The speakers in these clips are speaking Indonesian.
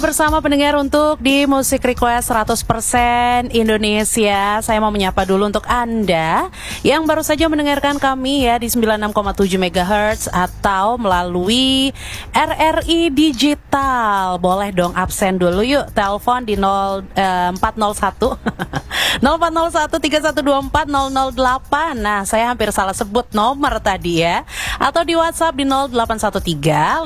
Bersama pendengar untuk di Musik Request 100% Indonesia. Saya mau menyapa dulu untuk Anda yang baru saja mendengarkan kami ya di 96,7 MHz atau melalui RRI Digital. Boleh dong absen dulu yuk. Telepon di 0401 0401 3124 008. Nah, saya hampir salah sebut nomor tadi ya. Atau di WhatsApp di 0813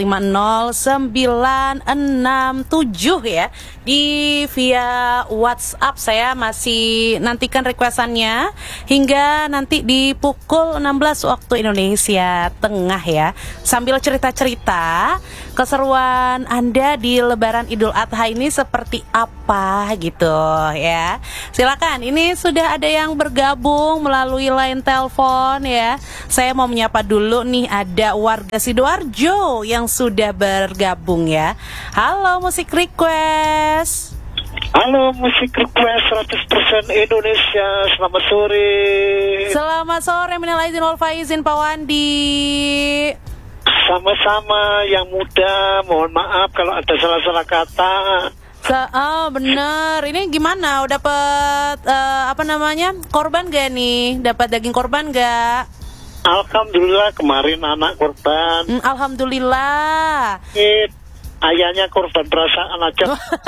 5450 967 ya. Di via WhatsApp saya masih nantikan requestannya hingga nanti di pukul 16 waktu Indonesia Tengah ya. Sambil cerita-cerita keseruan Anda di Lebaran Idul Adha ini seperti apa gitu ya. Silakan, ini sudah ada yang bergabung melalui line telepon ya. Saya mau menyapa dulu nih, ada warga Sidoarjo yang sudah bergabung ya. Halo Musik Request. Halo Musik Request 100% Indonesia. Selamat sore. Selamat sore, minal aidin wal faizin Pak Wandi. Sama-sama yang muda. Mohon maaf kalau ada salah-salah kata. Bener. Ini gimana? Udah dapet korban gak nih? Dapat daging korban gak? Alhamdulillah kemarin anak korban. Alhamdulillah. Ayahnya korban perasaan aja.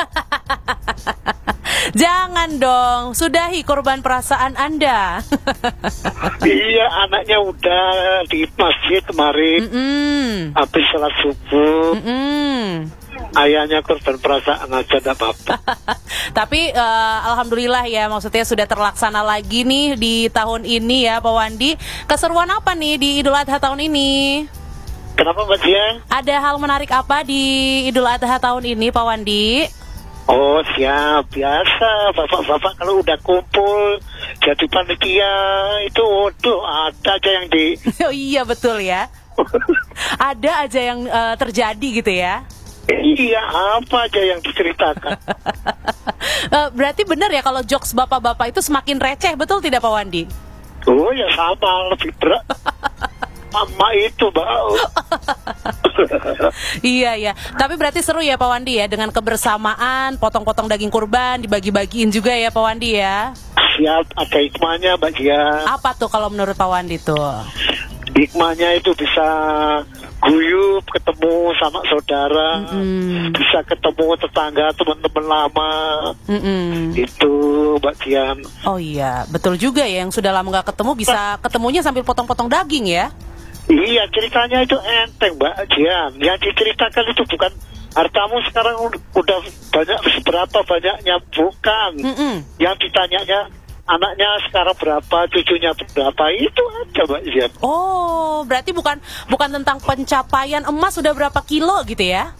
Jangan dong, sudahi korban perasaan Anda. Iya, anaknya udah di masjid kemarin. Habis salat subuh. Ayahnya korban perasaan aja, tidak apa-apa. Tapi alhamdulillah ya, maksudnya sudah terlaksana lagi nih di tahun ini ya Pak Wandi. Keseruan apa nih di Idul Adha tahun ini? Kenapa Mbak Dian? Ada hal menarik apa di Idul Adha tahun ini Pak Wandi? Oh siap, biasa bapak-bapak kalau udah kumpul jadi panitia itu, waduh ada aja yang di... Oh iya betul ya. Ada aja yang terjadi gitu ya. Iya, apa aja yang diceritakan. Berarti benar ya kalau jokes bapak-bapak itu semakin receh, betul tidak Pak Wandi? Oh ya sama, lebih berat. Mama itu bau. Iya. Tapi berarti seru ya Pak Wandi ya, dengan kebersamaan, potong-potong daging kurban, dibagi-bagiin juga ya Pak Wandi ya. Siap, ada hikmahnya Mbak Dian. Apa tuh kalau menurut Pak Wandi tuh? Hikmahnya itu bisa guyup, ketemu sama saudara, bisa ketemu tetangga, teman-teman lama. Itu Mbak Dian. Oh iya, betul juga ya, yang sudah lama gak ketemu bisa ketemunya sambil potong-potong daging ya. Iya, ceritanya itu enteng Mbak Dian. Yang diceritakan itu bukan hartamu sekarang udah banyak, seberapa banyaknya, bukan. Yang ditanyanya anaknya sekarang berapa, cucunya berapa, itu aja Mbak Dian. Oh, berarti bukan tentang pencapaian emas sudah berapa kilo gitu ya.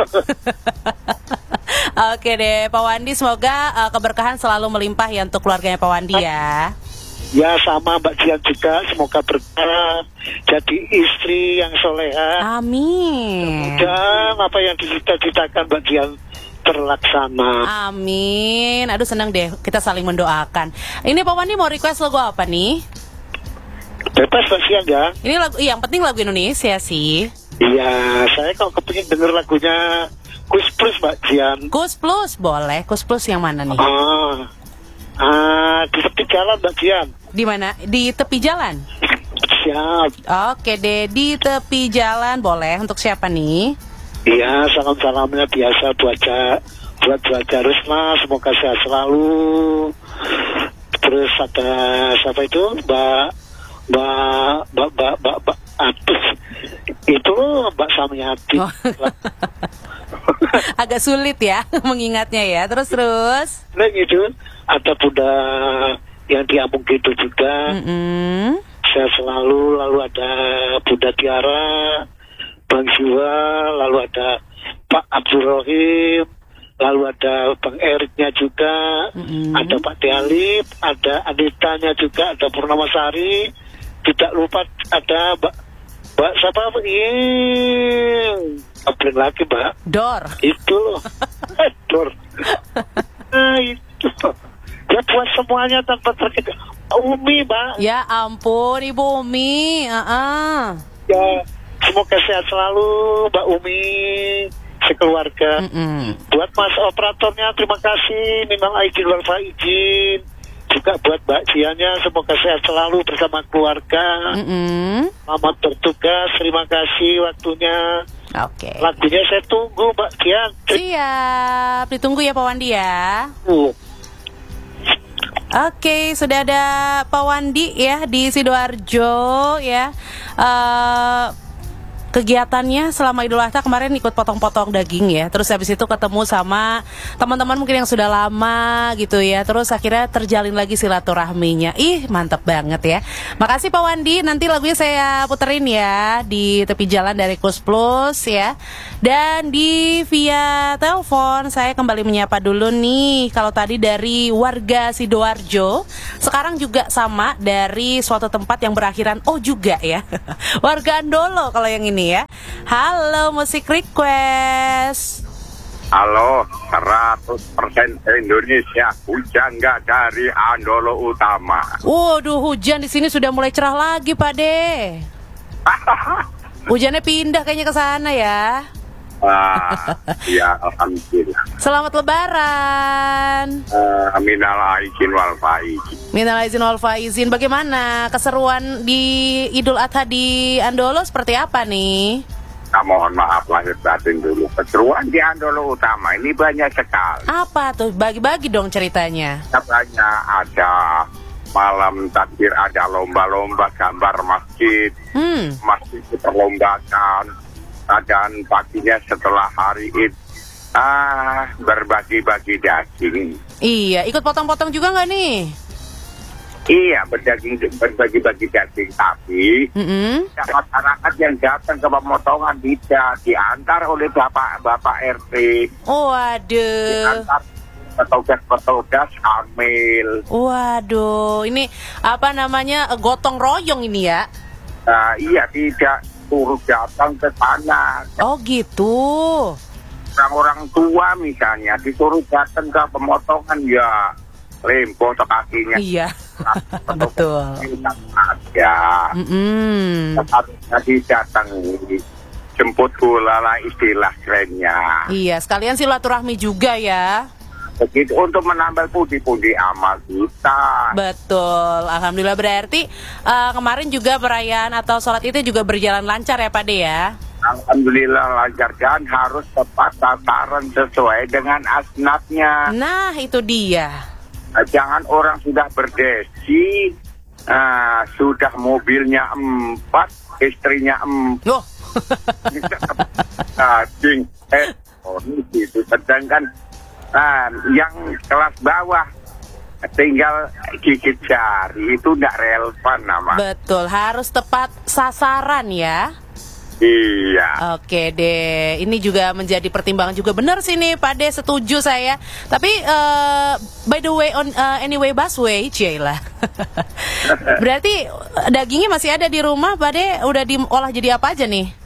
Oke deh Pak Wandi, semoga keberkahan selalu melimpah ya untuk keluarganya Pak Wandi ya. Ya sama Mbak Dian juga, semoga berkah jadi istri yang soleha. Amin. Dan apa yang dicita-citakan Mbak Dian terlaksana. Amin. Aduh senang deh, kita saling mendoakan. Ini Pak Wandi mau request lagu apa nih? Bebas Mbak Dian ya. Ini lagu, yang penting lagu Indonesia sih. Iya, saya kalau kepingin denger lagunya Kus Plus Mbak Dian. Kus Plus, boleh. Kus Plus yang mana nih? Di tepi jalan Mbak Dian. Di mana? Di tepi jalan? Siap. Oke deh, di tepi jalan boleh. Untuk siapa nih? Iya, salam-salamnya biasa buat Jaja Rusma, semoga sehat selalu. Terus ada siapa itu? Mbak Atus. Itu Mbak Samyati. Oh. Agak sulit ya mengingatnya ya. Terus. Nah gitu, ada Bunda yang di Ampung gitu juga. Sehat selalu. Lalu ada Bunda Tiara, Bang Jiwa, lalu ada Pak Abdul Rohim, lalu ada Bang Eriknya juga, ada Pak Tialip, ada Anitanya juga, ada Purnamasari, tidak lupa ada Mbak siapa? Abling lagi Mbak. Dor. Itu loh. Dor. Nah itu. Ya buat semuanya tanpa terkejut. Umi Mbak. Ya ampun Ibu Umi. Ya semoga sehat selalu Mbak Umi. sekeluarga. Buat Mas operatornya terima kasih, minal aidin wal faizin. Juga buat Mbak Jianya, semoga sehat selalu bersama keluarga. Selamat bertugas, terima kasih waktunya. Oke. Lagunya saya tunggu Mbak Jian. Siap, ditunggu ya Pak Wandi ya. Oke, sudah ada Pak Wandi ya di Sidoarjo ya. Kegiatannya selama Idul Adha kemarin ikut potong-potong daging ya. Terus habis itu ketemu sama teman-teman mungkin yang sudah lama gitu ya. Terus akhirnya terjalin lagi silaturahminya. Ih, mantap banget ya. Makasih Pak Wandi. Nanti lagunya saya puterin ya di tepi jalan dari Kus Plus ya. Dan di via telepon saya kembali menyapa dulu nih. Kalau tadi dari warga Sidoarjo, sekarang juga sama dari suatu tempat yang berakhiran O juga ya. Warga Andolo kalau yang ini ya. Halo Musik Request. Halo, 100% Indonesia. Hujan nggak dari Andolo Utama. Waduh, hujan di sini sudah mulai cerah lagi, Pak De. Hujannya pindah kayaknya ke sana ya. Ya, alhamdulillah. Selamat Lebaran. Minal aidin wal faizin. Minal aidin wal faizin. Bagaimana keseruan di Idul Adha di Andolo seperti apa nih? Mohon maaf lahir batin dulu. Keseruan di Andolo Utama ini banyak sekali. Apa tuh? Bagi-bagi dong ceritanya. Banyak, ada malam takbir, ada lomba-lomba gambar masjid. Masjid diperlombakan. Dan paginya setelah hari Id, berbagi-bagi daging. Iya, ikut potong-potong juga nggak nih? Iya, berbagi-bagi daging, tapi masyarakat yang datang ke pemotongan tidak diantar oleh bapak RT. Waduh. Diantar petugas hamil. Waduh, ini apa namanya, gotong royong ini ya? Iya, tidak turut datang ke sana. Oh gitu. Orang-orang tua misalnya disuruh datang ke pemotongan, ya lempoh kakinya. Iya. Betul. Ya. Harusnya datang jemput bola lah istilah kerennya. Iya, sekalian silaturahmi juga ya. Begitu untuk menambah pundi-pundi amal kita. Betul, alhamdulillah. Berarti kemarin juga perayaan atau sholat itu juga berjalan lancar ya Pak De ya? Alhamdulillah lancar, dan harus tepat sasaran sesuai dengan asnafnya. Nah itu dia. Jangan orang sudah berdesi, sudah mobilnya 4, istrinya 4. Oh. Gitu. Sedangkan yang kelas bawah tinggal gigit jari, itu tidak relevan nama. Betul, harus tepat sasaran ya. Iya. Oke deh, ini juga menjadi pertimbangan juga, benar sih nih Pak De, setuju saya. Tapi by the way, anyway busway, Cila. Berarti dagingnya masih ada di rumah Pak De, udah diolah jadi apa aja nih?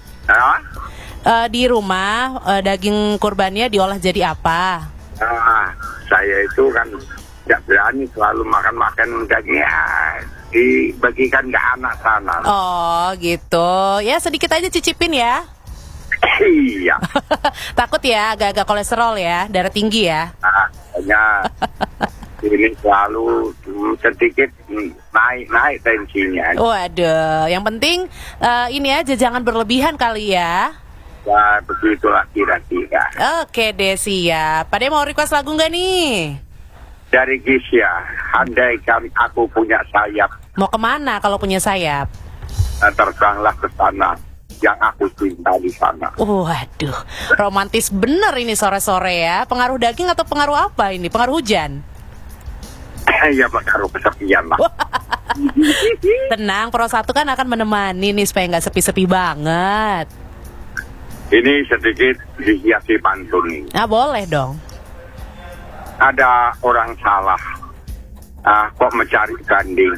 Di rumah daging kurbannya diolah jadi apa? Saya itu kan tidak berani selalu makan dagingnya, dibagikan ke anak sana. Oh gitu, ya sedikit aja cicipin ya. Iya. Takut ya agak-agak kolesterol ya, darah tinggi ya. Hanya ini selalu sedikit naik tensinya. Waduh, yang penting ini aja, jangan berlebihan kali ya. Ya begitulah kira-kira. Oke deh, siap. Pak De mau request lagu nggak nih? Dari Gisya, andaikan aku punya sayap. Mau kemana kalau punya sayap? Terbanglah ke sana, yang aku cinta di sana. Waduh, romantis bener ini sore-sore ya. Pengaruh daging atau pengaruh apa ini? Pengaruh hujan? Ya pengaruh kesepian lah. Tenang, Pro 1 kan akan menemani nih supaya nggak sepi-sepi banget. Ini sedikit dihiasi pantun. Nah, boleh dong. Ada orang salah, kok mencari banding.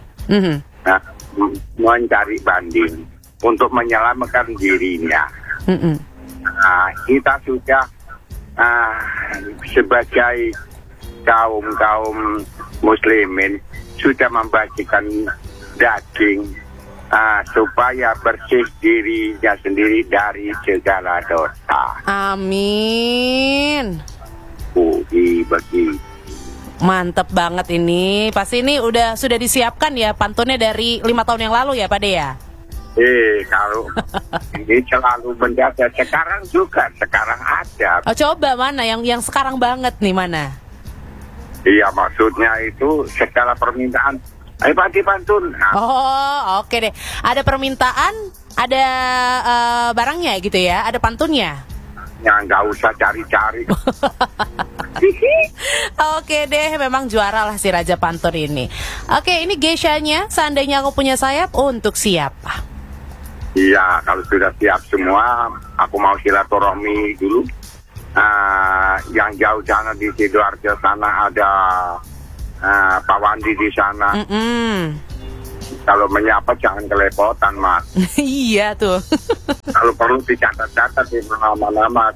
Mencari banding untuk menyelamatkan dirinya. Kita sudah sebagai kaum muslimin sudah membagikan daging supaya bersih dirinya sendiri dari segala dosa. Amin. Begitu. Mantep banget ini. Pasti ini sudah disiapkan ya pantunnya dari 5 tahun yang lalu ya Pak De ya? Kalau ini selalu mendadak. Sekarang ada. Oh, coba mana yang sekarang banget nih, mana? Iya, maksudnya itu segala permintaan. Ayo Pak dipantun. Oh, oke deh. Ada permintaan, ada barangnya gitu ya, ada pantunnya. Ya nggak usah cari-cari. Oke deh, memang juara lah si Raja Pantun ini. Oke, ini geishanya, seandainya aku punya sayap, untuk siapa? Iya, kalau sudah siap semua, aku mau silaturahmi dulu. Yang jauh sana di Sidoarjo sana ada Pak Wandi di sana. Kalau menyapa jangan kelepotan, Mas. Iya tuh. Kalau perlu dicatat-catat di nama-nama.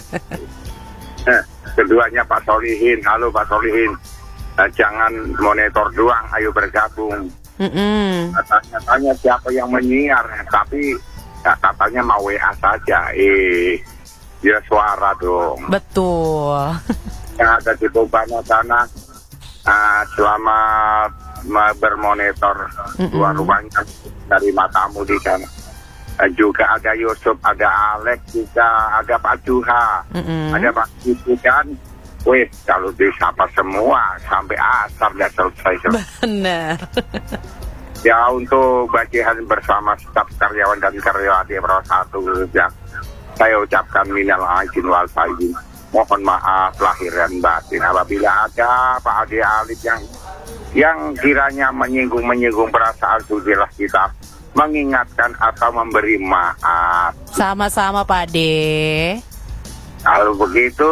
Keduanya Pak Solihin. Halo Pak Solihin. Jangan monitor doang, ayo bergabung. Tanya siapa yang menyiar, tapi katanya mau WA saja. Ya suara dong. Betul. Yang ada di Bobana sana, selama bermonitor luar rumahnya dari matamu di sana. Juga ada Yusuf, ada Alex, juga ada Pak Juha, ada Pak Ibu kan. Wih, kalau disapa semua sampai asar dan selesai. Benar. Ya, untuk bagian bersama staf karyawan dan karyawati Pro 1 ya, saya ucapkan minal aidin wal faizin. Mohon maaf lahir dan batin apabila ada Pak Ade Alif yang kiranya menyinggung perasaan, sudilah kita mengingatkan atau memberi maaf. Sama-sama Pak Ade. Kalau begitu,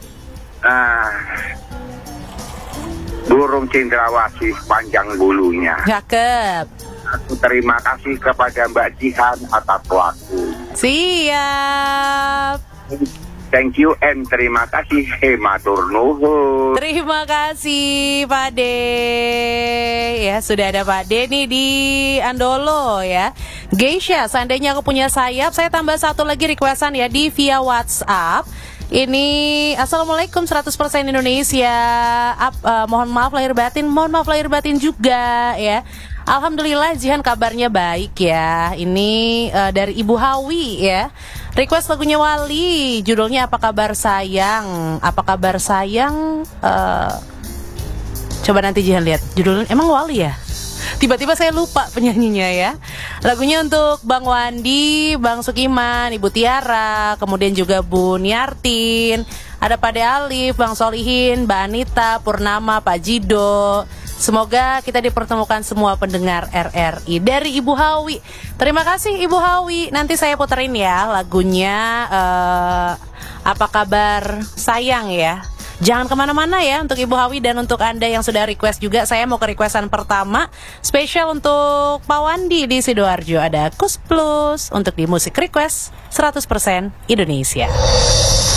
burung cendrawasih panjang bulunya. Cakep. Aku terima kasih kepada Mbak Jihan atas waktu. Siap. Thank you and terima kasih. Matur nuhun. Terima kasih Pak De. Ya, sudah ada Pak De nih di Andolo ya. Geisha, seandainya aku punya sayap, saya tambah satu lagi requestan ya di via WhatsApp. Ini Assalamualaikum 100% Indonesia. Mohon maaf lahir batin juga ya. Alhamdulillah Jihan kabarnya baik ya. Ini dari Ibu Hawi ya. Request lagunya Wali, judulnya Apa Kabar Sayang. Apa Kabar Sayang? Coba nanti Jihan lihat. Judulnya emang Wali ya? Tiba-tiba saya lupa penyanyinya ya. Lagunya untuk Bang Wandi, Bang Sukiman, Ibu Tiara, kemudian juga Bu Niartin, ada Pak De Alif, Bang Solihin, Mbak Anita, Purnama, Pak Jido. Semoga kita dipertemukan semua pendengar RRI. Dari Ibu Hawi. Terima kasih Ibu Hawi. Nanti saya puterin ya lagunya Apa Kabar Sayang ya. Jangan kemana-mana ya untuk Ibu Hawi dan untuk Anda yang sudah request juga. Saya mau ke requestan pertama. Spesial untuk Pak Wandi di Sidoarjo. Ada Kus Plus untuk di musik request 100% Indonesia.